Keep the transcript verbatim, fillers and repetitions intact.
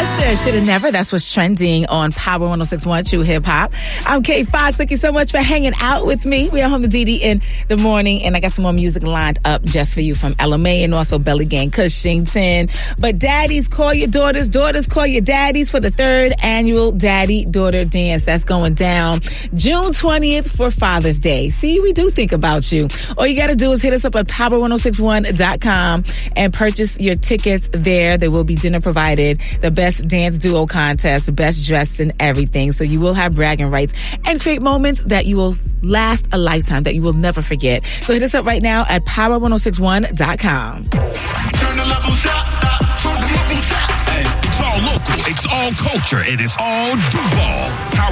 Usher, Shoulda Never. That's what's trending on Power one oh six point one True Hip Hop. I'm Kate Fox. Thank you so much for hanging out with me. We are home to Dee Dee in the morning, and I got some more music lined up just for you from Ella May and also Belly Gang Cushington. But daddies, call your daughters. Daughters, call your daddies for the third annual Daddy-Daughter Dance. That's going down June twentieth for Father's Day. See, we do think about you. All you got to do is hit us up at power one oh six one dot com and purchase your tickets there. There will be dinner provided, the best dance duo contest, best dressed and everything. So you will have bragging rights and create moments that you will last a lifetime, that you will never forget. So hit us up right now at power one oh six one dot com. Turn the levels up, up, turn the levels up. Hey, it's all local, it's all culture, and it's all Duval. Power